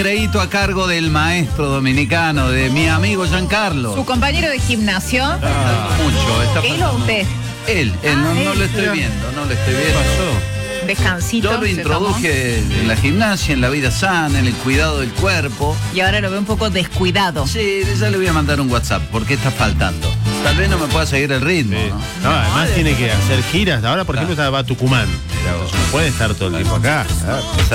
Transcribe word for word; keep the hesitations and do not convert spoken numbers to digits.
Crédito a cargo del maestro dominicano, de mi amigo Giancarlo. Su compañero de gimnasio. Ah, mucho, está ¿Él o usted? Él, él, Ah, no, él. no lo estoy viendo, no lo estoy viendo. pasó? Descansito. Yo lo se introduje en la gimnasia, en la vida sana, en el cuidado del cuerpo. tomó. Y ahora lo veo un poco descuidado. Sí, ya le voy a mandar un WhatsApp, porque está faltando. Tal vez no me pueda seguir el ritmo, Sí. ¿no? No, además tiene que hacer giras. Ahora, por ejemplo, va a Tucumán. Mirá vos. No puede estar todo el tiempo acá. Ah,